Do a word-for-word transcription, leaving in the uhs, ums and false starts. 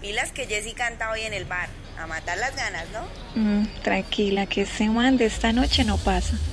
Pilas que Jessy canta hoy en el bar. A matar las ganas, ¿no? Mm, tranquila, que ese man de esta noche no pasa.